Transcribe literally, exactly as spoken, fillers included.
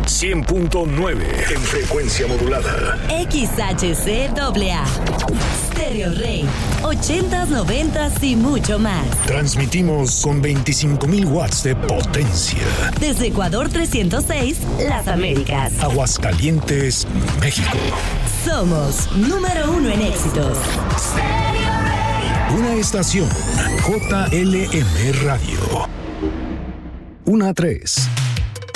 cien punto nueve en frecuencia modulada. X H C A A. Stereo Rey. ochentas, noventas y mucho más. Transmitimos con veinticinco mil watts de potencia. Desde Ecuador trescientos seis, Las Américas. Aguascalientes, México. Somos número uno en éxitos. Una estación J L M Radio. Una tres.